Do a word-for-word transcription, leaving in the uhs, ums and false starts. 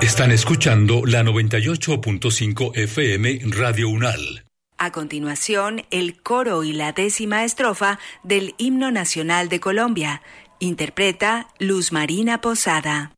Están escuchando la noventa y ocho punto cinco F M Radio Unal. A continuación, el coro y la décima estrofa del Himno Nacional de Colombia. Interpreta Luz Marina Posada.